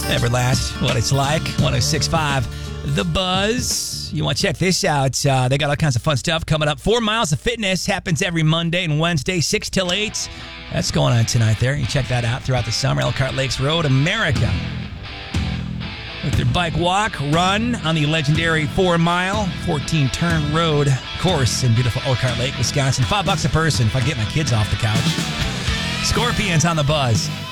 Never last what it's like. 106.5 The Buzz. You want to check this out. They got all kinds of fun stuff coming up. 4 Miles of Fitness happens every Monday and Wednesday, 6 till 8. That's going on tonight there. You can check that out throughout the summer. Elkhart Lakes Road, America. With their bike walk, run on the legendary 4 Mile, 14-turn road course in beautiful Elkhart Lake, Wisconsin. $5 a person if I get my kids off the couch. Scorpions on The Buzz.